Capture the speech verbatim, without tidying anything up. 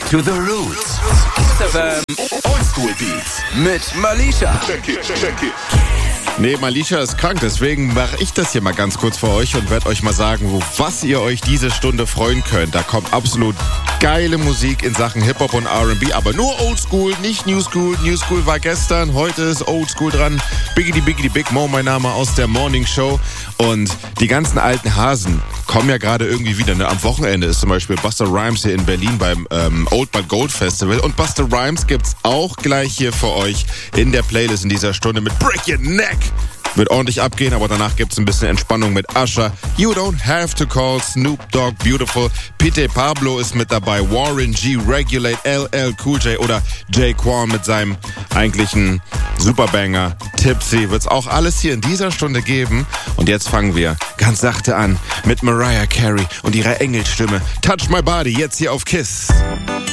to the Roots. Kiss F M Oldschool Beats mit Malisha. Check it, check it. Nee, Malisha ist krank, deswegen mache ich das hier mal ganz kurz für euch und werde euch mal sagen, wo, was ihr euch diese Stunde freuen könnt. Da kommt absolut geile Musik in Sachen Hip-Hop und R and B, aber nur Oldschool, nicht New School. New School war gestern, heute ist Oldschool dran. Biggity Biggity Big Mo, mein Name aus der Morning Show. Und die ganzen alten Hasen kommen ja gerade irgendwie wieder. Ne? Am Wochenende ist zum Beispiel Busta Rhymes hier in Berlin beim ähm, Old But Gold Festival. Und Busta Rhymes gibt's auch gleich hier für euch in der Playlist in dieser Stunde mit Break Your Neck. Wird ordentlich abgehen, aber danach gibt's ein bisschen Entspannung mit Usher. You Don't Have to Call, Snoop Dogg, Beautiful. Pete Pablo ist mit dabei. Warren G, Regulate, L L Cool J oder Jay Quan mit seinem eigentlichen Superbanger Tipsy. Wird's auch alles hier in dieser Stunde geben. Und jetzt fangen wir ganz sachte an mit Mariah Carey und ihrer Engelstimme. Touch My Body, jetzt hier auf Kiss.